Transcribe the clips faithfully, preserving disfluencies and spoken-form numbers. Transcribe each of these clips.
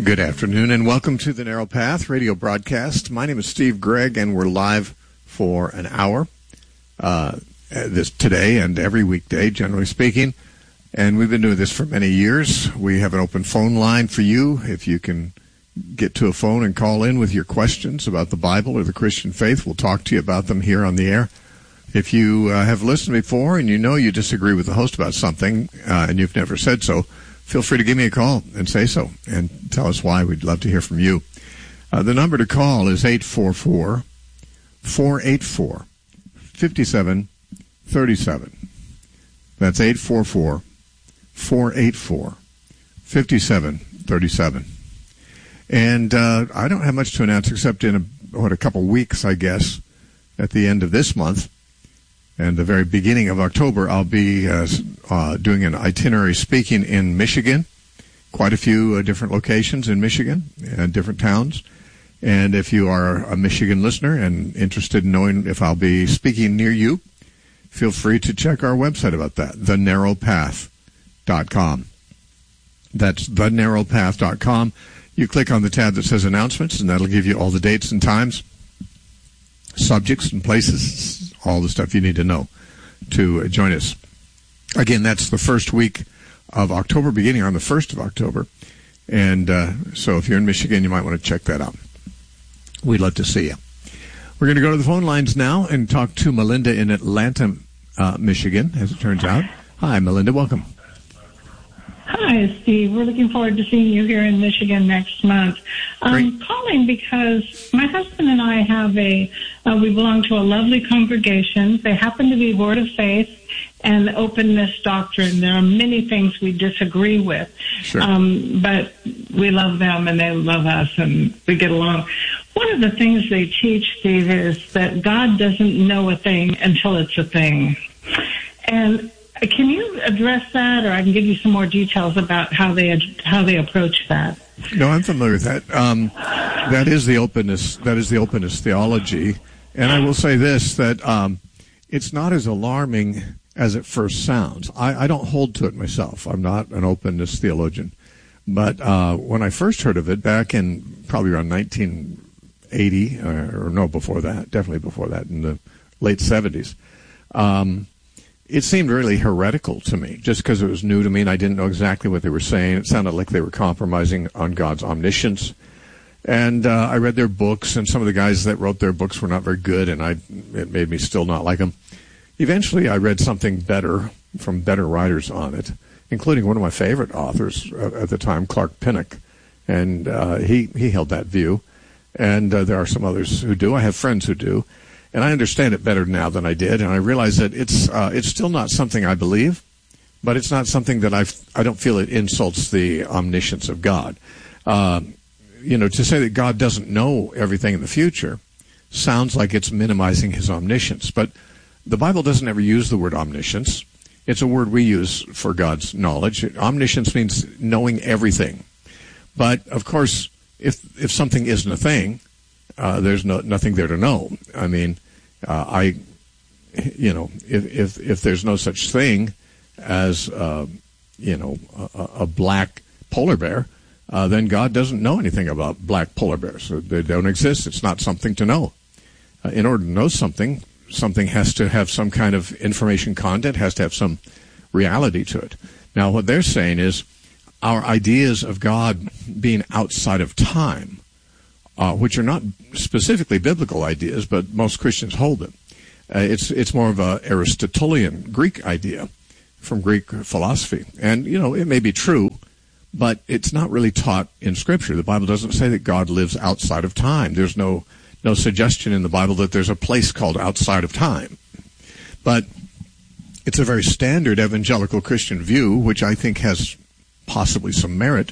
Good afternoon, and welcome to the Narrow Path radio broadcast. My name is Steve Gregg, and we're live for an hour uh, this today and every weekday, generally speaking. And we've been doing this for many years. We have an open phone line for you. If you can get to a phone and call in with your questions about the Bible or the Christian faith, we'll talk to you about them here on the air. If you uh, have listened before and you know you disagree with the host about something uh, and you've never said so, feel free to give me a call and say so and tell us why. We'd love to hear from you. Uh, the number to call is eight four four, four eight four, five seven three seven. That's eight four four, four eight four, five seven three seven. And uh, I don't have much to announce except in, a, what, a couple weeks, I guess, at the end of this month and the very beginning of October, I'll be uh, uh, doing an itinerary speaking in Michigan, quite a few uh, different locations in Michigan and different towns. And if you are a Michigan listener and interested in knowing if I'll be speaking near you, feel free to check our website about that, the narrow path dot com. That's the narrow path dot com. You click on the tab that says announcements, and that'll give you all the dates and times, subjects and places, all the stuff you need to know to join us. Again, that's the first week of October, beginning on the first of October. And uh, so if you're in Michigan, you might want to check that out. We'd love to see you. We're going to go to the phone lines now and talk to Melinda in Atlanta, uh, Michigan, as it turns out. Hi, Melinda. Welcome. Hi, Steve. We're looking forward to seeing you here in Michigan next month. I'm calling because my husband and I have a, uh, we belong to a lovely congregation. They happen to be Word of Faith and Openness Doctrine. There are many things we disagree with, sure. um, but we love them and they love us and we get along. One of the things they teach, Steve, is that God doesn't know a thing until it's a thing. And can you address that, or I can give you some more details about how they how they approach that? No, I'm familiar with that. Um, that is the openness. That is the openness theology, and I will say this: that um, it's not as alarming as it first sounds. I, I don't hold to it myself. I'm not an openness theologian, but uh, when I first heard of it back in probably around nineteen eighty, or, or no, before that, definitely before that, in the late seventies. Um, It seemed really heretical to me, just because it was new to me and I didn't know exactly what they were saying. It sounded like they were compromising on God's omniscience. And uh, I read their books, and some of the guys that wrote their books were not very good, and I it made me still not like them. Eventually, I read something better from better writers on it, including one of my favorite authors at the time, Clark Pinnock. And uh, he, he held that view. And uh, there are some others who do. I have friends who do. And I understand it better now than I did, and I realize that it's uh, it's still not something I believe, but it's not something that I I don't feel it insults the omniscience of God. Uh, you know, to say that God doesn't know everything in the future sounds like it's minimizing his omniscience, but the Bible doesn't ever use the word omniscience. It's a word we use for God's knowledge. Omniscience means knowing everything. But, of course, if if something isn't a thing, uh, there's no nothing there to know. I mean, Uh, I, you know, if, if if there's no such thing as, uh, you know, a, a black polar bear, uh, then God doesn't know anything about black polar bears. They don't exist. It's not something to know. Uh, in order to know something, something has to have some kind of information content, has to have some reality to it. Now, what they're saying is our ideas of God being outside of time, Uh, which are not specifically biblical ideas, but most Christians hold them. Uh, it's it's more of a Aristotelian Greek idea from Greek philosophy. And, you know, it may be true, but it's not really taught in Scripture. The Bible doesn't say that God lives outside of time. There's no, no suggestion in the Bible that there's a place called outside of time. But it's a very standard evangelical Christian view, which I think has possibly some merit,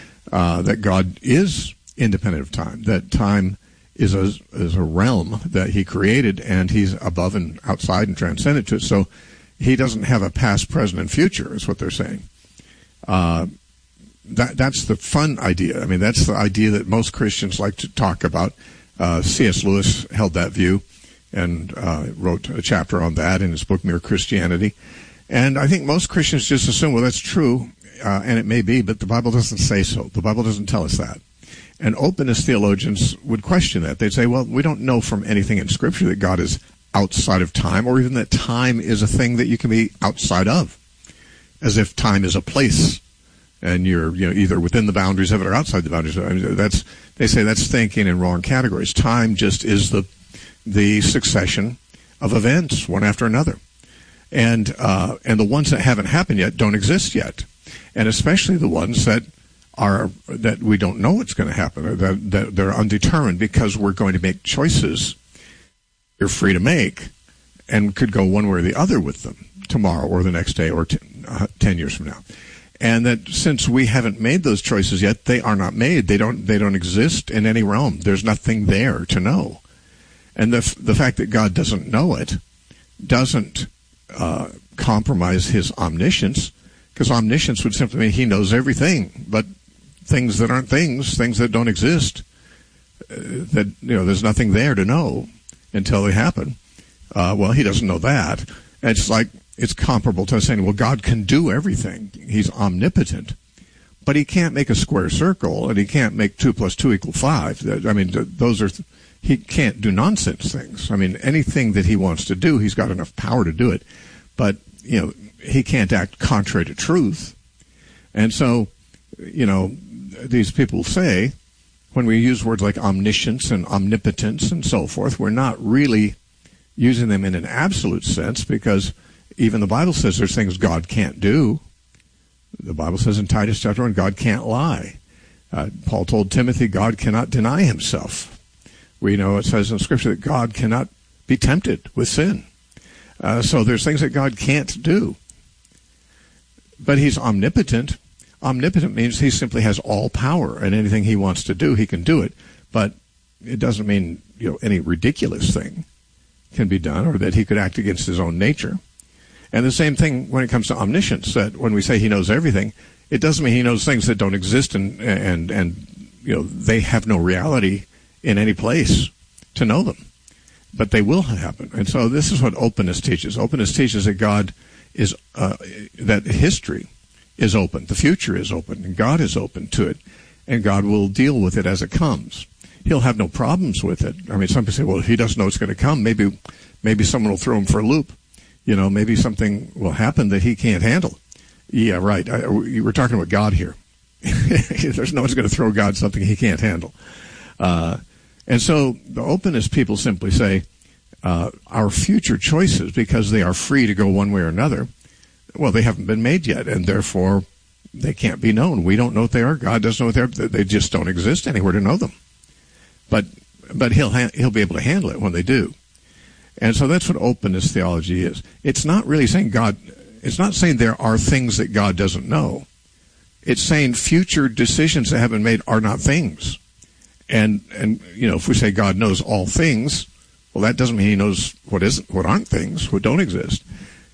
uh, that God is independent of time, that time is a, is a realm that he created, and he's above and outside and transcendent to it. So he doesn't have a past, present, and future, is what they're saying. Uh, that that's the fun idea. I mean, that's the idea that most Christians like to talk about. Uh, C S Lewis held that view and uh, wrote a chapter on that in his book, Mere Christianity. And I think most Christians just assume, well, that's true. uh, and it may be, but the Bible doesn't say so. The Bible doesn't tell us that. And openness theologians would question that. They'd say, well, we don't know from anything in Scripture that God is outside of time, or even that time is a thing that you can be outside of, as if time is a place, and you're you know either within the boundaries of it or outside the boundaries of it. I mean, that's they say that's thinking in wrong categories. Time just is the the succession of events, one after another, and uh, and the ones that haven't happened yet don't exist yet, and especially the ones that are that we don't know what's going to happen, or that, that they're undetermined, because we're going to make choices you're free to make, and could go one way or the other with them tomorrow or the next day or t- uh, ten years from now. And that since we haven't made those choices yet, they are not made. They don't. They don't exist in any realm. There's nothing there to know. And the f- the fact that God doesn't know it doesn't uh, compromise His omniscience, because omniscience would simply mean He knows everything, but things that aren't things, things that don't exist, uh, that you know, there's nothing there to know until they happen. Uh, well, He doesn't know that. And it's like, it's comparable to saying, well, God can do everything. He's omnipotent. But He can't make a square circle, and He can't make two plus two equal five. I mean, those are, He can't do nonsense things. I mean, anything that He wants to do, He's got enough power to do it. But, you know, He can't act contrary to truth. And so, you know, these people say, when we use words like omniscience and omnipotence and so forth, we're not really using them in an absolute sense, because even the Bible says there's things God can't do. The Bible says in Titus chapter one, God can't lie. Uh, Paul told Timothy, God cannot deny Himself. We know it says in Scripture that God cannot be tempted with sin. Uh, so there's things that God can't do. But He's omnipotent. Omnipotent means He simply has all power, and anything He wants to do, He can do it. But it doesn't mean, you know, any ridiculous thing can be done, or that He could act against His own nature. And the same thing when it comes to omniscience, that when we say He knows everything, it doesn't mean He knows things that don't exist, and and and you know, they have no reality in any place to know them, but they will happen. And so this is what openness teaches. Openness teaches that God is uh, that history is open, the future is open, and God is open to it, and God will deal with it as it comes. He'll have no problems with it. I mean, some people say, well, if He doesn't know it's going to come, maybe maybe someone will throw Him for a loop. You know, maybe something will happen that He can't handle. Yeah, right. I, we're talking about God here. There's no one's going to throw God something He can't handle. Uh, and so the openness people simply say, uh, our future choices, because they are free to go one way or another, well, they haven't been made yet, and therefore they can't be known. We don't know what they are. God doesn't know what they are. They just don't exist anywhere to know them. But but he'll ha- he'll be able to handle it when they do. And so that's what openness theology is. It's not really saying God, it's not saying there are things that God doesn't know. It's saying future decisions that have been made are not things. And, and you know, if we say God knows all things, well, that doesn't mean He knows what isn't, what aren't things, what don't exist.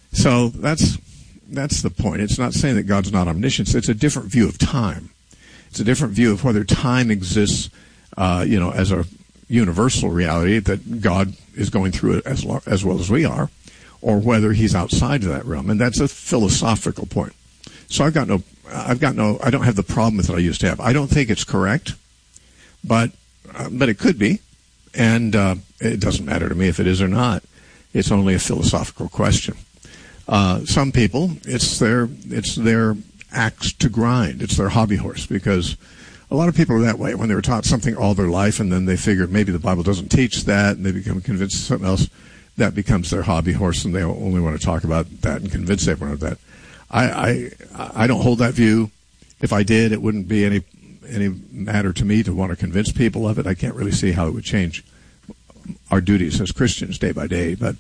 So that's that's the point. It's not saying that God's not omniscient. It's a different view of time. It's a different view of whether time exists, uh, you know, as a universal reality that God is going through it as lo- as well as we are, or whether He's outside of that realm. And that's a philosophical point. So I've got no, I've got no, I don't have the problem with it I used to have. I don't think it's correct, but uh, but it could be, and uh, it doesn't matter to me if it is or not. It's only a philosophical question. Uh, some people, it's their it's their axe to grind. It's their hobby horse, because a lot of people are that way. When they were taught something all their life, and then they figure maybe the Bible doesn't teach that, and they become convinced of something else, that becomes their hobby horse, and they only want to talk about that and convince everyone of that. I I, I don't hold that view. If I did, it wouldn't be any any matter to me to want to convince people of it. I can't really see how it would change our duties as Christians day by day. But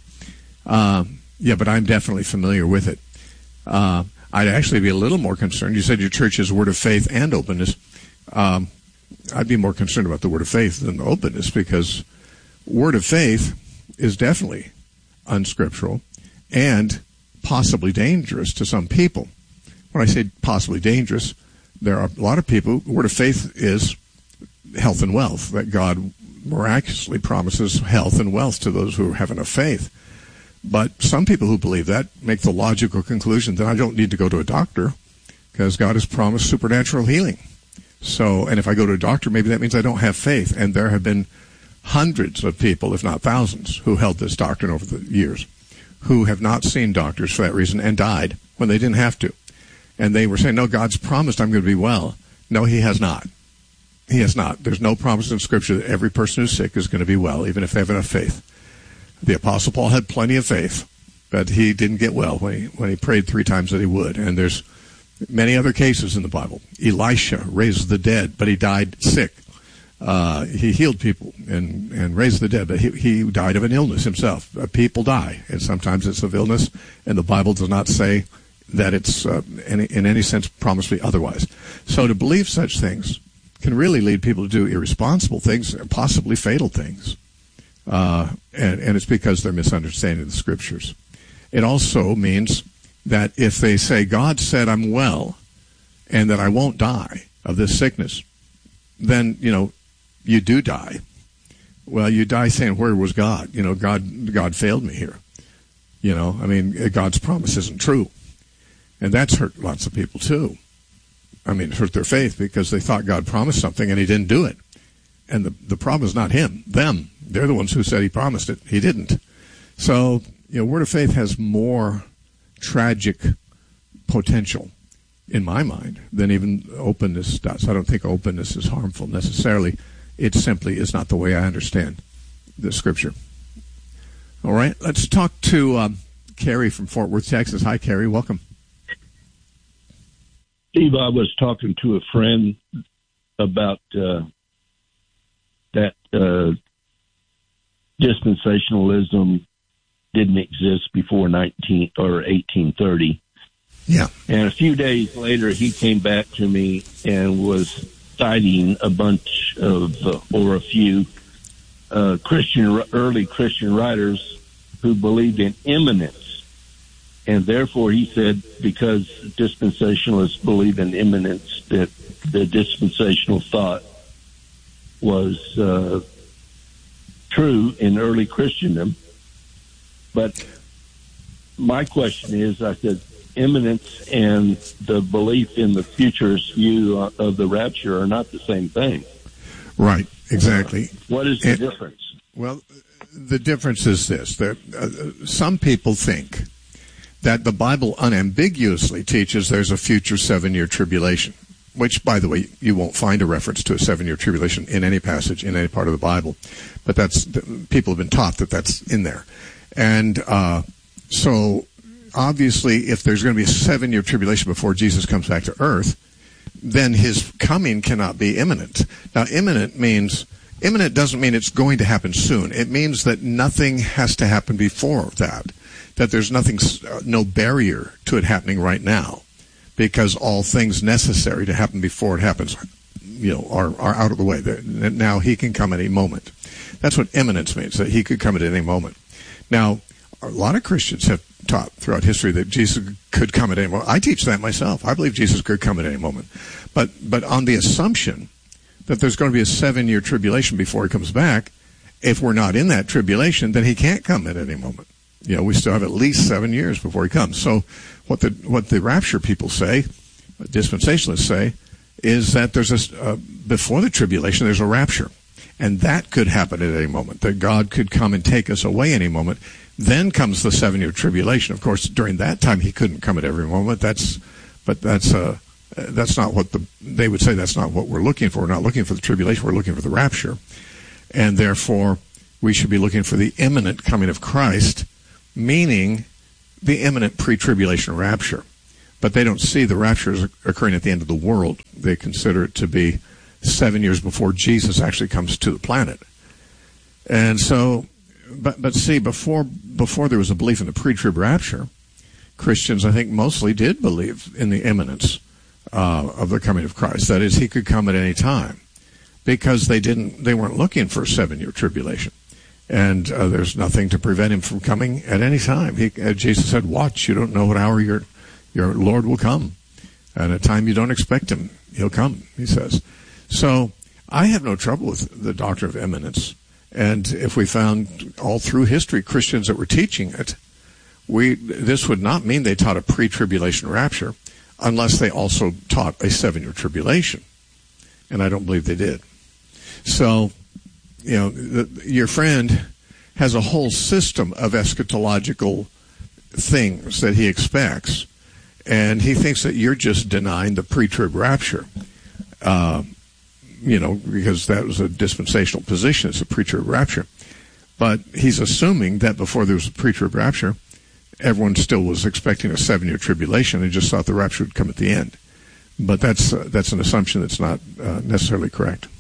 um, yeah, but I'm definitely familiar with it. Uh, I'd actually be a little more concerned. You said your church is Word of Faith and openness. Um, I'd be more concerned about the Word of Faith than the openness, because Word of Faith is definitely unscriptural and possibly dangerous to some people. When I say possibly dangerous, there are a lot of people, Word of Faith is health and wealth, that God miraculously promises health and wealth to those who have enough faith. But some people who believe that make the logical conclusion that I don't need to go to a doctor, because God has promised supernatural healing. So, and if I go to a doctor, maybe that means I don't have faith. And there have been hundreds of people, if not thousands, who held this doctrine over the years, who have not seen doctors for that reason and died when they didn't have to. And they were saying, no, God's promised I'm going to be well. No, he has not. He has not. There's no promise in Scripture that every person who's sick is going to be well, even if they have enough faith. The Apostle Paul had plenty of faith, but he didn't get well when he, when he prayed three times that he would. And there's many other cases in the Bible. Elisha raised the dead, but he died sick. Uh, he healed people and, and raised the dead, but he, he died of an illness himself. Uh, people die, and sometimes it's of illness, and the Bible does not say that it's uh, in, in any sense promised to be otherwise. So to believe such things can really lead people to do irresponsible things, possibly fatal things. Uh, and, and it's because they're misunderstanding the Scriptures. It also means that if they say, God said I'm well and that I won't die of this sickness, then, you know, you do die. Well, you die saying, where was God? You know, God, God failed me here. You know, I mean, God's promise isn't true. And that's hurt lots of people too. I mean, it hurt their faith because they thought God promised something and he didn't do it. And the, the problem is not him, them. They're the ones who said he promised it. He didn't. So, you know, Word of Faith has more tragic potential, in my mind, than even openness does. I don't think openness is harmful necessarily. It simply is not the way I understand the Scripture. All right, let's talk to um, Carrie from Fort Worth, Texas. Hi, Carrie. Welcome. Steve, I was talking to a friend about uh, that uh, dispensationalism didn't exist before nineteen or eighteen thirty. Yeah. And a few days later, he came back to me and was citing a bunch of, uh, or a few uh, Christian, early Christian writers who believed in imminence. And therefore, he said, because dispensationalists believe in imminence, that the dispensational thought was uh, true in early Christendom. But my question is, I said, imminence and the belief in the futurist view of the rapture are not the same thing. Right, exactly. Uh, what is the and, difference? Well, the difference is this. That uh, some people think that the Bible unambiguously teaches there's a future seven-year tribulation, which, by the way, you won't find a reference to a seven-year tribulation in any passage, in any part of the Bible. But that's people have been taught that that's in there. And uh, so, obviously, if there's going to be a seven-year tribulation before Jesus comes back to earth, then his coming cannot be imminent. Now, imminent means, imminent doesn't mean it's going to happen soon. It means that nothing has to happen before that, that there's nothing, no barrier to it happening right now, because all things necessary to happen before it happens, you know, are, are out of the way. Now he can come at any moment. That's what imminence means, that he could come at any moment. Now, a lot of Christians have taught throughout history that Jesus could come at any moment. I teach that myself. I believe Jesus could come at any moment. But but on the assumption that there's going to be a seven-year tribulation before he comes back, if we're not in that tribulation, then he can't come at any moment. You know, we still have at least seven years before he comes. So what the what the rapture people say, dispensationalists say, is that there's a, uh, before the tribulation, there's a rapture. And that could happen at any moment, that God could come and take us away any moment. Then comes the seven-year tribulation. Of course, during that time, he couldn't come at every moment. That's, but that's uh, that's not what the they would say. That's not what we're looking for. We're not looking for the tribulation. We're looking for the rapture, and therefore we should be looking for the imminent coming of Christ, meaning the imminent pre-tribulation rapture. But they don't see the rapture as occurring at the end of the world. They consider it to be seven years before Jesus actually comes to the planet. And so, but but see, before before there was a belief in the pre-trib rapture, Christians, I think, mostly did believe in the imminence uh, of the coming of Christ. That is, he could come at any time, because they didn't, they weren't looking for a seven-year tribulation, and uh, there's nothing to prevent him from coming at any time. He, uh, Jesus said, "Watch, you don't know what hour your your Lord will come, and at a time you don't expect him, he'll come." He says. So I have no trouble with the doctrine of imminence. And if we found all through history Christians that were teaching it, we this would not mean they taught a pre-tribulation rapture. unless they also taught a seven-year tribulation. And I don't believe they did. So, you know, the, your friend has a whole system of eschatological things that he expects, and he thinks that you're just denying the pre-trib rapture, uh, you know, because that was a dispensational position. It's a pre-trib rapture. But he's assuming that before there was a pre-trib rapture, everyone still was expecting a seven-year tribulation and just thought the rapture would come at the end. But that's uh, that's an assumption that's not uh, necessarily correct.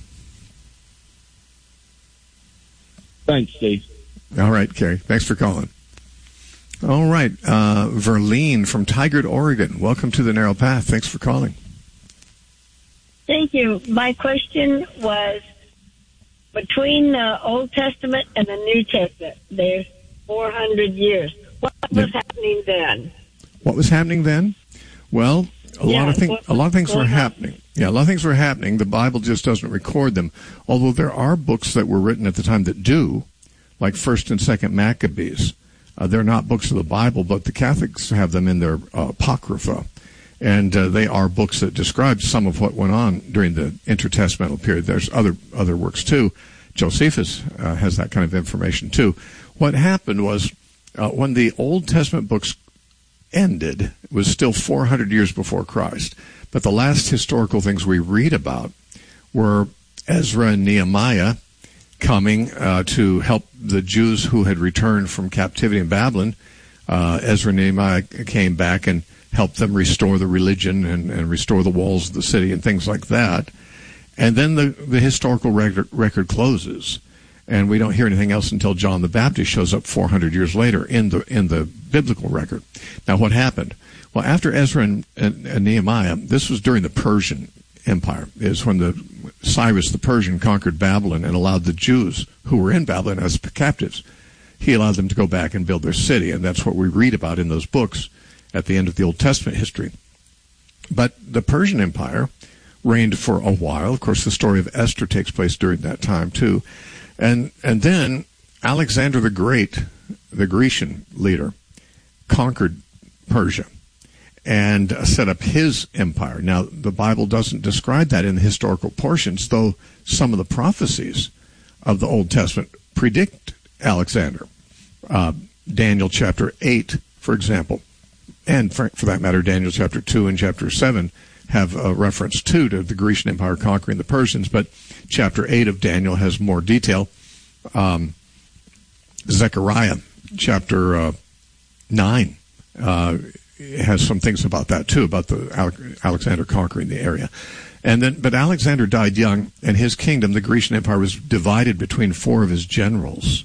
Thanks, Steve. All right, Kerry. Thanks for calling. All right, uh, Verlene from Tigard, Oregon. Welcome to the Narrow Path. Thanks for calling. Thank you. My question was, between the Old Testament and the New Testament, there's four hundred years. What was yep. happening then? What was happening then? Well, a yeah, lot of things. A lot of things were happening. On? Yeah, a lot of things were happening. The Bible just doesn't record them. Although there are books that were written at the time that do, like First and Second Maccabees. Uh, they're not books of the Bible, but the Catholics have them in their uh, Apocrypha. And uh, they are books that describe some of what went on during the intertestamental period. There's other other works, too. Josephus uh, has that kind of information, too. What happened was, uh, when the Old Testament books ended, it was still four hundred years before Christ. But the last historical things we read about were Ezra and Nehemiah coming uh, to help the Jews who had returned from captivity in Babylon. Uh, Ezra and Nehemiah came back and helped them restore the religion and, and restore the walls of the city and things like that. And then the, the historical record, record closes, and we don't hear anything else until John the Baptist shows up four hundred years later in the in the biblical record. Now, what happened? Well, after Ezra and, and, and Nehemiah, this was during the Persian Empire, is when the Cyrus the Persian conquered Babylon and allowed the Jews who were in Babylon as captives. He allowed them to go back and build their city, and that's what we read about in those books at the end of the Old Testament history. But the Persian Empire reigned for a while. Of course, the story of Esther takes place during that time, too. And and then Alexander the Great, the Grecian leader, conquered Persia and set up his empire. Now, the Bible doesn't describe that in the historical portions, though some of the prophecies of the Old Testament predict Alexander. Uh, Daniel chapter eight, for example, and for, for that matter, Daniel chapter two and chapter seven have a reference too to the Grecian Empire conquering the Persians, but chapter eight of Daniel has more detail. Um, Zechariah chapter uh, nine uh, has some things about that too, about the Alexander conquering the area. And then, but Alexander died young, and his kingdom, the Grecian Empire, was divided between four of his generals.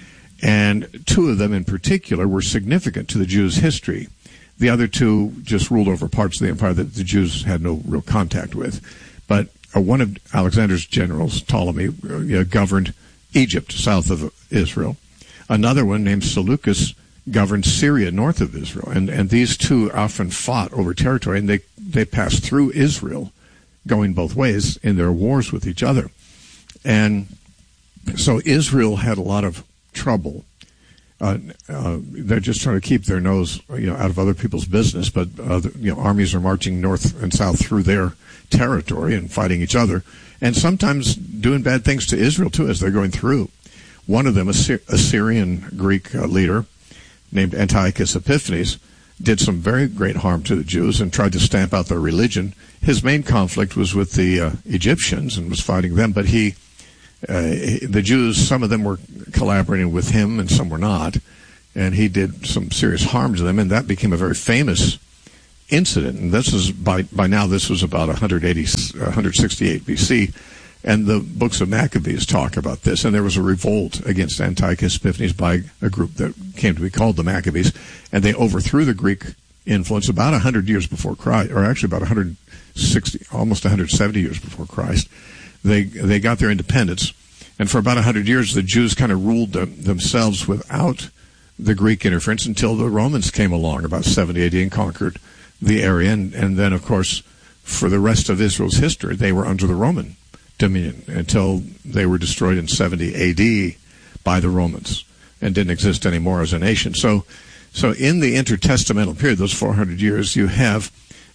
And two of them in particular were significant to the Jews' history. The other two just ruled over parts of the empire that the Jews had no real contact with. But uh, one of Alexander's generals, Ptolemy, uh, governed Egypt, south of Israel. Another one named Seleucus governed Syria, north of Israel. And, and these two often fought over territory, and they, they passed through Israel, going both ways in their wars with each other. And so Israel had a lot of trouble. Uh, uh, they're just trying to keep their nose, you know, out of other people's business, but uh, the, you know, armies are marching north and south through their territory and fighting each other, and sometimes doing bad things to Israel too as they're going through. One of them, a, Sy- a Syrian Greek uh, leader named Antiochus Epiphanes, did some very great harm to the Jews and tried to stamp out their religion. His main conflict was with the uh, Egyptians and was fighting them, but he Uh, the Jews, some of them were collaborating with him and some were not, and he did some serious harm to them, and that became a very famous incident. And this is, by by now, this was about one eighty, one sixty-eight B C, and the books of Maccabees talk about this, and there was a revolt against Antiochus Epiphanes by a group that came to be called the Maccabees, and they overthrew the Greek influence about one hundred years before Christ, or actually about one sixty, almost one seventy years before Christ. They they got their independence, and for about one hundred years, the Jews kind of ruled them, themselves without the Greek interference until the Romans came along about seventy A D and conquered the area. And, and then, of course, for the rest of Israel's history, they were under the Roman dominion until they were destroyed in seventy A D by the Romans and didn't exist anymore as a nation. So, so in the intertestamental period, those four hundred years, you have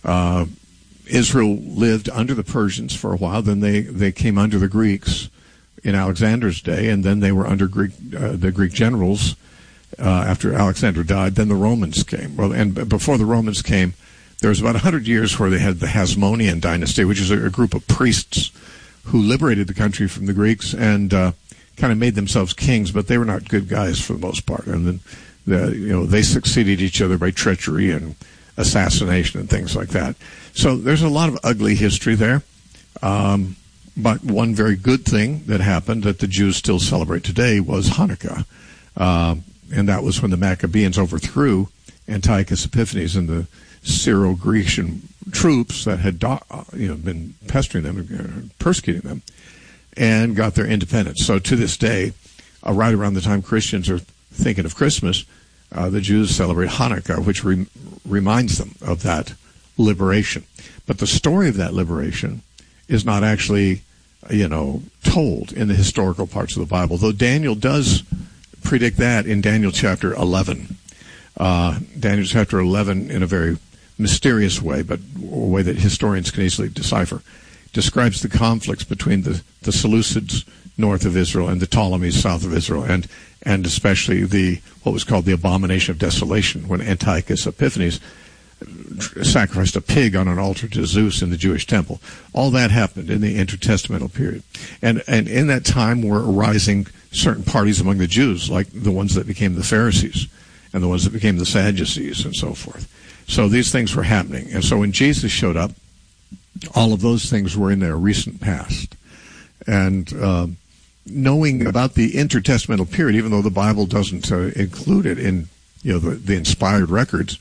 Uh, Israel lived under the Persians for a while. Then they, they came under the Greeks in Alexander's day, and then they were under Greek, uh, the Greek generals uh, after Alexander died. Then the Romans came. Well, and before the Romans came, there was about one hundred years where they had the Hasmonean dynasty, which is a, a group of priests who liberated the country from the Greeks and uh, kind of made themselves kings, but they were not good guys for the most part. And then, the, you know, they succeeded each other by treachery and assassination and things like that. So there's a lot of ugly history there. Um, but one very good thing that happened that the Jews still celebrate today was Hanukkah. Uh, and that was when the Maccabees overthrew Antiochus Epiphanes and the Syro-Grecian troops that had do- you know, been pestering them and persecuting them, and got their independence. So to this day, uh, right around the time Christians are thinking of Christmas, uh, the Jews celebrate Hanukkah, which re- reminds them of that liberation. But the story of that liberation is not actually, you know, told in the historical parts of the Bible, though Daniel does predict that in Daniel chapter eleven. Uh, Daniel chapter eleven, in a very mysterious way, but a way that historians can easily decipher, describes the conflicts between the, the Seleucids north of Israel and the Ptolemies south of Israel, and and especially the what was called the abomination of desolation, when Antiochus Epiphanes sacrificed a pig on an altar to Zeus in the Jewish temple. All that happened in the intertestamental period. And and in that time were arising certain parties among the Jews, like the ones that became the Pharisees and the ones that became the Sadducees and so forth. So these things were happening. And so when Jesus showed up, all of those things were in their recent past. And uh, knowing about the intertestamental period, even though the Bible doesn't uh, include it in, you know, the, the inspired records,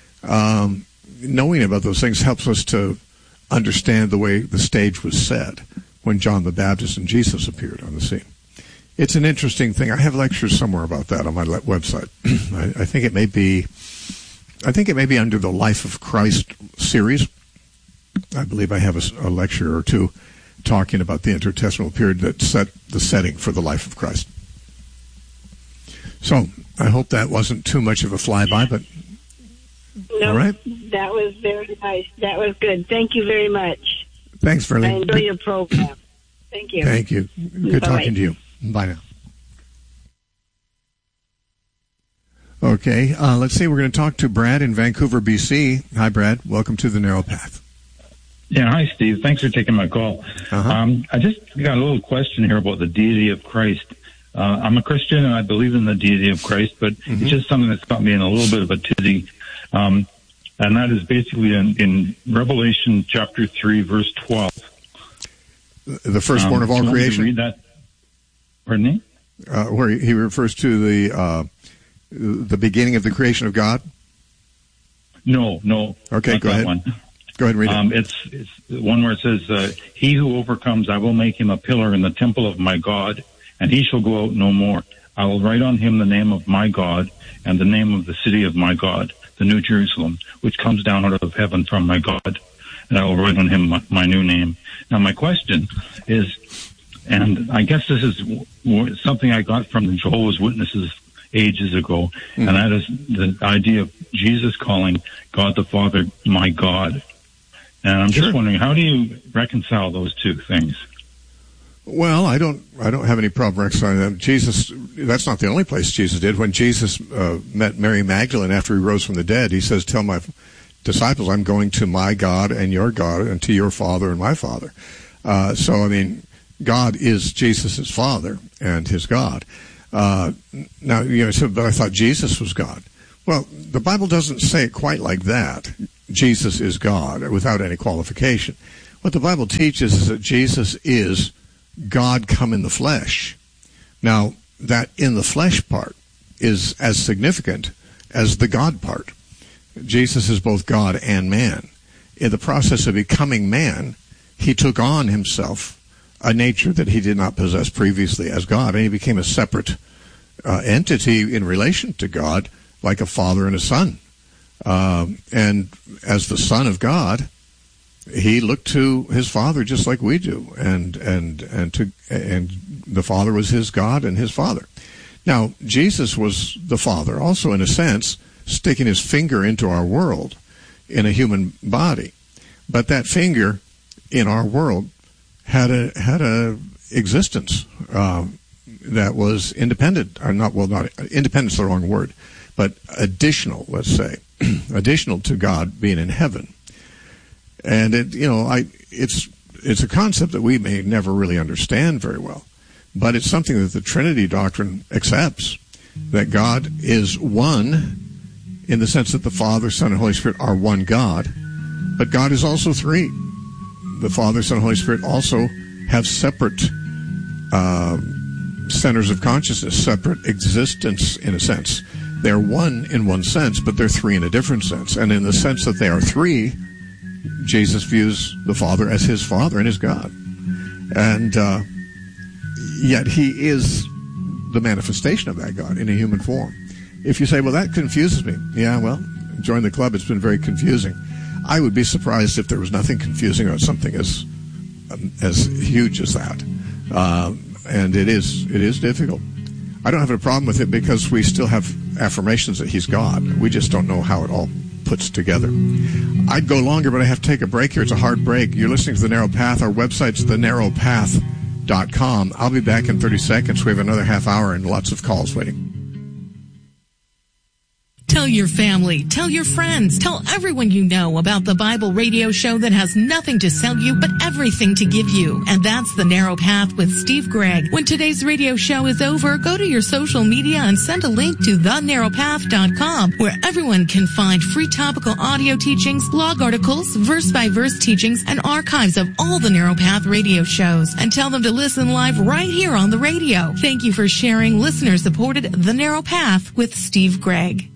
um, knowing about those things helps us to understand the way the stage was set when John the Baptist and Jesus appeared on the scene. It's an interesting thing. I have lectures somewhere about that on my website. I, I think it may be, I think it may be under the Life of Christ series. I believe I have a, a lecture or two talking about the intertestamental period that set the setting for the life of Christ. So I hope that wasn't too much of a flyby, but no, all right. That was very nice. That was good. Thank you very much. Thanks, Verly. I enjoy your program. Thank you. Thank you. Good Bye-bye. talking to you. Bye now. Okay, uh, let's see. We're going to talk to Brad in Vancouver, B C. Hi, Brad. Welcome to the Narrow Path. Yeah, hi, Steve. Thanks for taking my call. Uh-huh. Um, I just got a little question here about the deity of Christ. Uh, I'm a Christian, and I believe in the deity of Christ, but mm-hmm. it's just something that's got me in a little bit of a tizzy. Um, and that is basically in, in Revelation chapter three, verse twelve. The firstborn um, of all creation? Read that. Pardon me? Uh, where he refers to the uh, the beginning of the creation of God? No, no. Okay, go ahead. One. Go ahead and read um, it. It's, it's the one where it says, uh, he who overcomes, I will make him a pillar in the temple of my God, and he shall go out no more. I will write on him the name of my God and the name of the city of my God, the New Jerusalem, which comes down out of heaven from my God, and I will write on him my, my new name. Now, my question is, and I guess this is w- w- something I got from the Jehovah's Witnesses ages ago, mm. and that is the idea of Jesus calling God the Father my God. And I'm just sure. wondering, how do you reconcile those two things? Well, I don't. I don't have any problem reconciling them. Jesus. That's not the only place Jesus did. When Jesus uh, met Mary Magdalene after he rose from the dead, he says, "Tell my disciples, I'm going to my God and your God, and to your Father and my Father." Uh, so, I mean, God is Jesus' Father and his God. Uh, now, you know, so, but I thought Jesus was God. Well, the Bible doesn't say it quite like that. Jesus is God, without any qualification. What the Bible teaches is that Jesus is God come in the flesh. Now, that in the flesh part is as significant as the God part. Jesus is both God and man. In the process of becoming man, he took on himself a nature that he did not possess previously as God, and he became a separate uh, entity in relation to God, like a father and a son. Um, and as the Son of God, he looked to his Father just like we do, and and and to and the Father was his God and his Father. Now, Jesus was the Father, also in a sense, sticking his finger into our world in a human body. But that finger in our world had a had a existence uh, that was independent, or not, well, not independent is the wrong word, but additional, let's say, additional to God being in heaven. And it, you know, I it's it's a concept that we may never really understand very well, but it's something that the Trinity doctrine accepts, that God is one in the sense that the Father, Son, and Holy Spirit are one God, but God is also three. The Father, Son, and Holy Spirit also have separate uh, centers of consciousness, separate existence in a sense. They're one in one sense, but they're three in a different sense. And in the sense that they are three, Jesus views the Father as his Father and his God. And uh, yet he is the manifestation of that God in a human form. If you say, well, that confuses me. Yeah, well, join the club. It's been very confusing. I would be surprised if there was nothing confusing about something as um, as huge as that. Uh, and it is it is difficult. I don't have a problem with it because we still have affirmations that he's God. We just don't know how it all puts together. I'd go longer, but I have to take a break here. It's a hard break. You're listening to The Narrow Path. Our website's the narrow path dot com. I'll be back in thirty seconds. We have another half hour and lots of calls waiting. Tell your family, tell your friends, tell everyone you know about the Bible radio show that has nothing to sell you but everything to give you. And that's The Narrow Path with Steve Gregg. When today's radio show is over, go to your social media and send a link to the narrow path dot com, where everyone can find free topical audio teachings, blog articles, verse-by-verse teachings, and archives of all the Narrow Path radio shows. And tell them to listen live right here on the radio. Thank you for sharing listener-supported The Narrow Path with Steve Gregg.